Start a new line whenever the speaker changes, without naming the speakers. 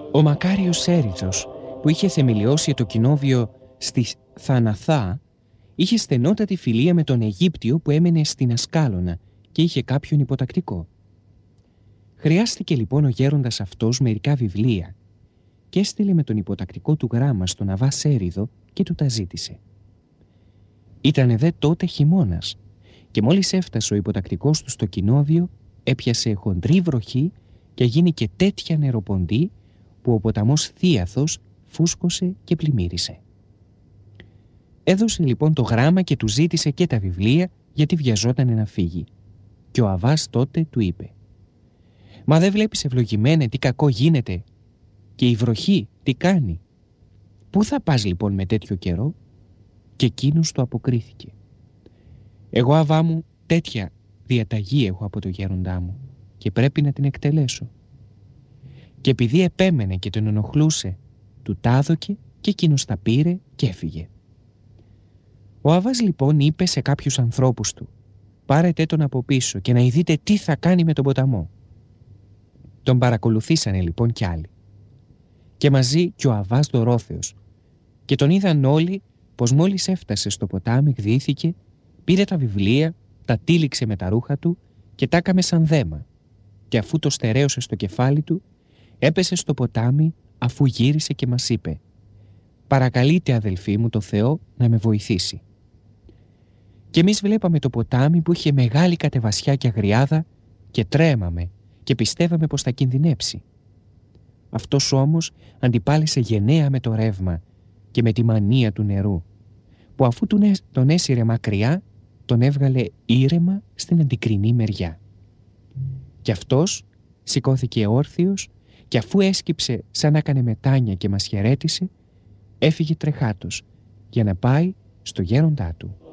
Ο μακάριος Έρηθος, που είχε θεμελιώσει το κοινόβιο στη Θαναθά, είχε στενότατη φιλία με τον Αιγύπτιο που έμενε στην Ασκάλωνα και είχε κάποιον υποτακτικό. Χρειάστηκε λοιπόν ο γέροντας αυτός μερικά βιβλία και έστειλε με τον υποτακτικό του γράμμα στον Αββά Σέριδο και του τα ζήτησε. Ήτανε δε τότε χειμώνας και μόλις έφτασε ο υποτακτικός του στο κοινόβιο έπιασε χοντρή βροχή και γίνηκε τέτοια νεροποντή που ο ποταμός Θίαθος φούσκωσε και πλημμύρισε. Έδωσε λοιπόν το γράμμα και του ζήτησε και τα βιβλία γιατί βιαζότανε να φύγει. Και ο Αββάς τότε του είπε: «Μα δεν βλέπεις, ευλογημένε, τι κακό γίνεται και η βροχή τι κάνει? Πού θα πας λοιπόν με τέτοιο καιρό?» Και εκείνος του αποκρίθηκε: «Εγώ, Αββά μου, τέτοια διαταγή έχω από το γέροντά μου και πρέπει να την εκτελέσω». Και επειδή επέμενε και τον ενοχλούσε, του τάδοκε και εκείνος τα πήρε και έφυγε. Ο Αββάς λοιπόν είπε σε κάποιους ανθρώπους του: «Πάρετε τον από πίσω και να ειδείτε τι θα κάνει με τον ποταμό». Τον παρακολουθήσανε λοιπόν κι άλλοι. Και μαζί κι ο Αββάς Δωρόθεος. Και τον είδαν όλοι πως μόλις έφτασε στο ποτάμι εκδιήθηκε, πήρε τα βιβλία, τα τύλιξε με τα ρούχα του και τα έκαμε σαν δέμα. Και αφού το στερέωσε στο κεφάλι του, έπεσε στο ποτάμι αφού γύρισε και μας είπε: «Παρακαλείτε, αδελφοί μου, το Θεό να με βοηθήσει». Και εμείς βλέπαμε το ποτάμι που είχε μεγάλη κατεβασιά και αγριάδα και τρέμαμε και πιστεύαμε πως θα κινδυνέψει. Αυτός όμως αντιπάλησε γενναία με το ρεύμα και με τη μανία του νερού, που αφού τον έσυρε μακριά, τον έβγαλε ήρεμα στην αντικρινή μεριά. Και αυτός σηκώθηκε όρθιος και αφού έσκυψε σαν να έκανε μετάνια και μας χαιρέτησε, έφυγε τρεχάτος για να πάει στο γέροντά του.